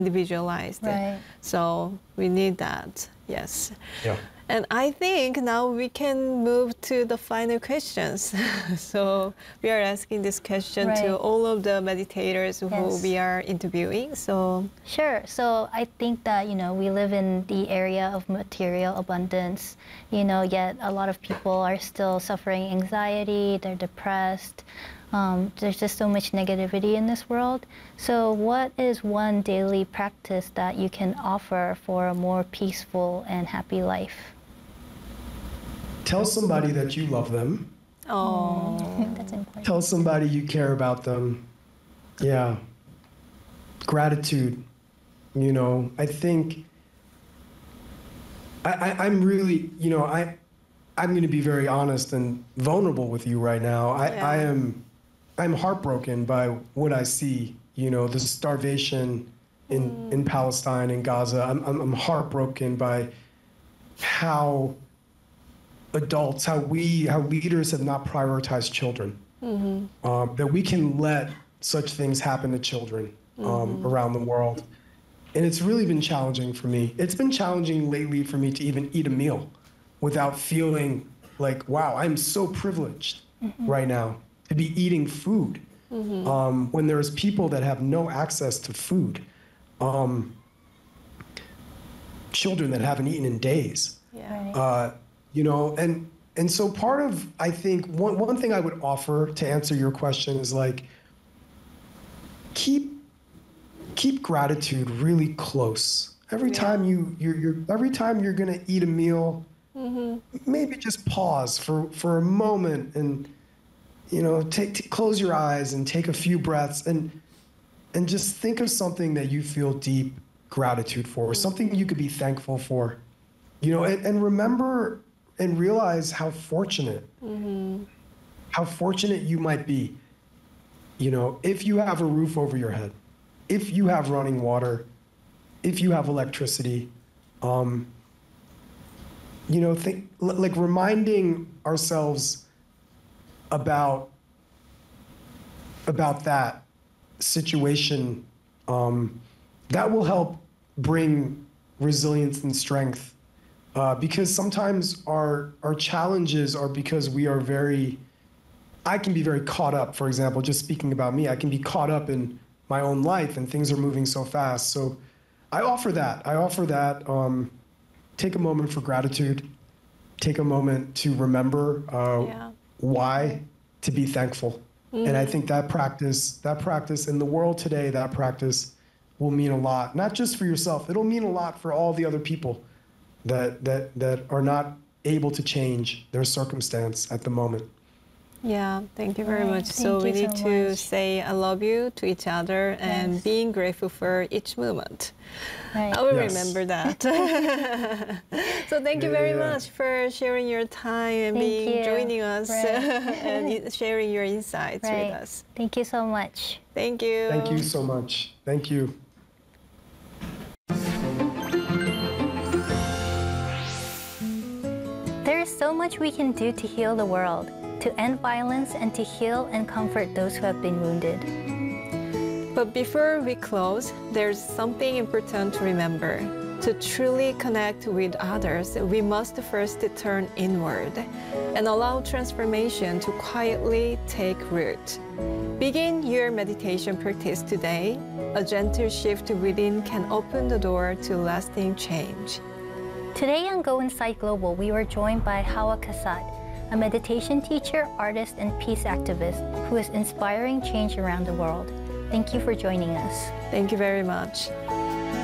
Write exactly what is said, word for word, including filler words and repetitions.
individualized. Right. So we need that, yes. Yeah. And I think now we can move to the final questions. So we are asking this question Right. to all of the meditators who Yes. we are interviewing. So Sure. So I think that, you know, we live in the area of material abundance, you know, yet a lot of people are still suffering anxiety, they're depressed. Um, there's just so much negativity in this world. So what is one daily practice that you can offer for a more peaceful and happy life? Tell somebody that you love them. oh, That's important. Tell somebody you care about them. Yeah. Gratitude. You know, I think I, I, I'm really, you know, I, I'm going to be very honest and vulnerable with you right now. I, Yeah. I am, I'm heartbroken by what I see. You know, the starvation in Mm. in Palestine and Gaza. I'm, I'm I'm heartbroken by how adults, how we, how leaders have not prioritized children. Mm-hmm. Um, that we can let such things happen to children um, Mm-hmm. around the world. And it's really been challenging for me. It's been challenging lately for me to even eat a meal without feeling like, wow, I'm so privileged right now to be eating food. Mm-hmm. Um, when there's people that have no access to food, um, children that haven't eaten in days. Yeah. Right. Uh, you know, and and so part of, I think, one, one thing I would offer to answer your question is like, keep keep gratitude really close. Every Yeah. time you you're, you're every time you're gonna eat a meal, Mm-hmm. maybe just pause for for a moment and, you know, take t- close your eyes and take a few breaths and and just think of something that you feel deep gratitude for, something you could be thankful for. You know, and, and remember and realize how fortunate, Mm-hmm. how fortunate you might be, you know, if you have a roof over your head, if you have running water, if you have electricity, um, you know, think, l- like reminding ourselves about, about that situation, um, that will help bring resilience and strength. Uh, because sometimes our our challenges are because we are very, I can be very caught up, for example, just speaking about me, I can be caught up in my own life and things are moving so fast. So I offer that. I offer that. Um, take a moment for gratitude. Take a moment to remember uh, Yeah. why to be thankful. And I think that practice, that practice in the world today, that practice will mean a lot, not just for yourself, it'll mean a lot for all the other people that that that are not able to change their circumstance at the moment. Yeah, thank you very Right, much. So thank we you need so to much. say I love you to each other and Yes. being grateful for each moment. Right. I will Yes. remember that. So thank you Yeah, very yeah, yeah. much for sharing your time and Thank being you. joining us Right. and i- sharing your insights Right. with us. Thank you so much. Thank you. Thank you so much. Thank you. There is so much we can do to heal the world, to end violence, and to heal and comfort those who have been wounded. But before we close, there's something important to remember. To truly connect with others, we must first turn inward and allow transformation to quietly take root. Begin your meditation practice today. A gentle shift within can open the door to lasting change. Today on Go Inside Global, we were joined by Hawa Kassad, a meditation teacher, artist, and peace activist who is inspiring change around the world. Thank you for joining us. Thank you very much.